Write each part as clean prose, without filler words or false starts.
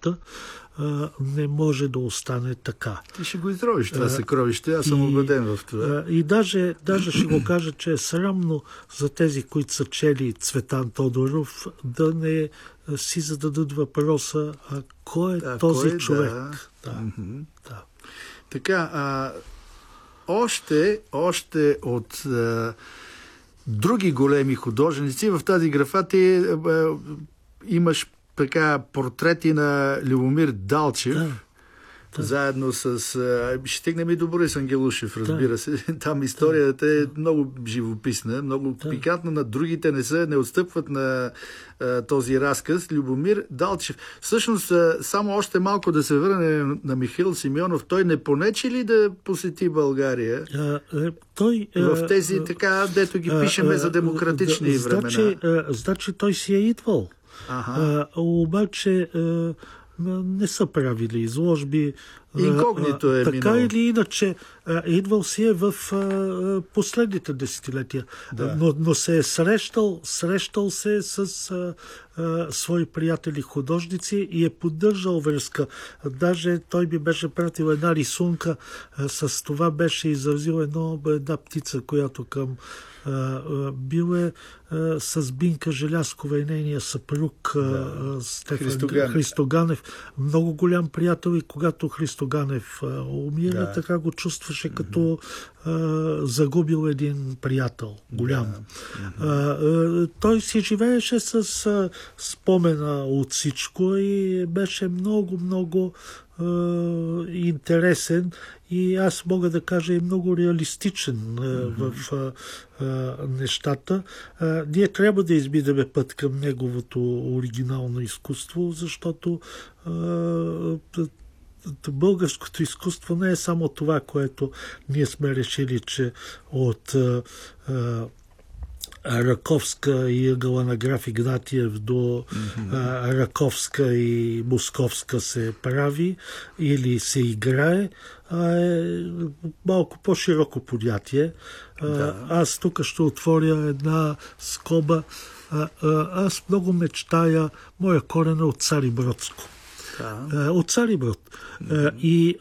света, не може да остане така. Ти ще го изровиш това съкровище, аз съм убеден в това. И даже ще го кажа, че е срамно за тези, които са чели Цветан Тодоров, да не си зададат въпроса, кой е този човек. Да. Така, още от други големи художници в тази графа ти имаш така портрети на Любомир Далчев, заедно с... ще стигнем и до Борис Ангелушев, разбира се. Там историята е много живописна, много пикантна. На другите не отстъпват на този разказ. Любомир Далчев. Всъщност, само още малко да се върне на Михаил Симеонов. Той не понече ли да посети България? В тези, така, дето ги пишеме за демократични времена. Значи той си е идвал. Обаче не са правили изложби. Инкогнито е така минало. или иначе, идвал си е в последните десетилетия. Но се е срещал се с свои приятели художници и е поддържал връзка. Даже той би беше пратил една рисунка, с това беше изразил една птица, която към бил е с Бинка Желязкова и нейния съпруг Стефан Христоганев. Много голям приятел, и когато Христоганев умира, така го чувстваше като загубил един приятел. Голям. Той си живееше с спомена от всичко и беше много интересен и аз мога да кажа и много реалистичен в нещата. Ние трябва да избидаме път към неговото оригинално изкуство, защото българското изкуство не е само това, което ние сме решили, че от Раковска и ъгъла на граф Игнатиев до Раковска и Московска се прави или се играе, е малко по-широко понятие. Аз тук ще отворя една скоба. Аз много мечтая, моя корен е от Царибродско. От Цариброд. И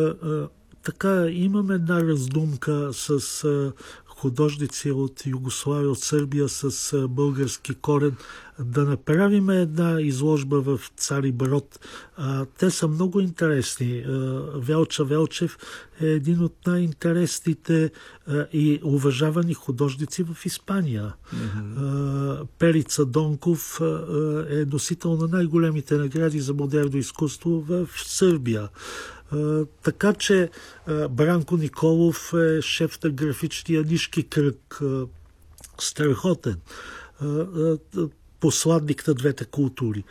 така имам една раздумка с художници от Югославия, от Сърбия с български корен, да направим една изложба в Цариброд. Те са много интересни. Велча Велчев е един от най-интересните и уважавани художници в Испания. Перица Донков е носител на най-големите награди за модерно изкуство в Сърбия. Така че Бранко Николов е шеф на графичния Нишки кръг. Страхотен. Посладник на двете култури.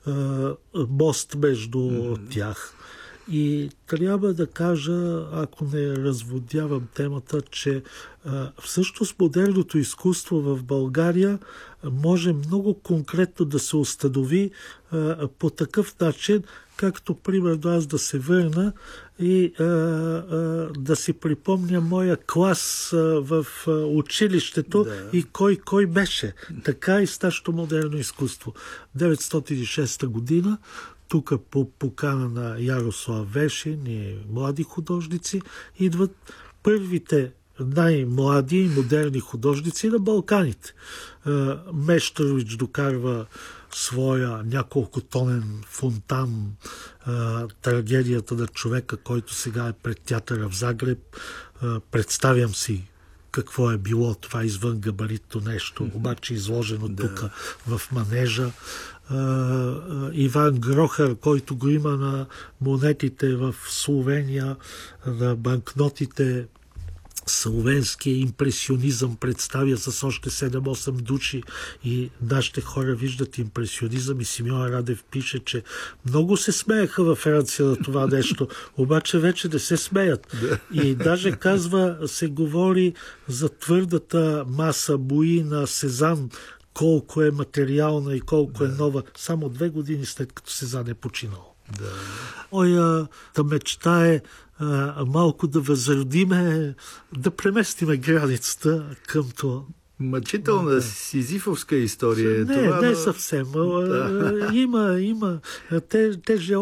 Мост между тях. И трябва да кажа, ако не разводявам темата, че всъщност модерното изкуство в България може много конкретно да се установи по такъв начин, както примерно аз да се върна и да си припомня моя клас в училището и кой беше. Така и с нашето модерно изкуство. 1906 година тук по покана на Ярослав Вешин и млади художници идват първите най-млади и модерни художници на Балканите. Мещерович докарва своя няколкотонен фонтан, трагедията на човека, който сега е пред театъра в Загреб. Представям си какво е било това извън габаритно нещо, обаче изложено тук в манежа. Иван Грохар, който го има на монетите в Словения, на банкнотите, словенския импресионизъм представя с още 7-8 души и нашите хора виждат импресионизъм и Симеон Радев пише, че много се смееха във Франция на това нещо, обаче вече не се смеят. И даже казва, се говори за твърдата маса бои на Сезан, колко е материална и колко е нова, само 2 години след като Сезан е починал. Моя мечта е малко да възродиме, да преместиме границата към това. Мъчителна сизифовска история. Не, не съвсем. Има. Те желаят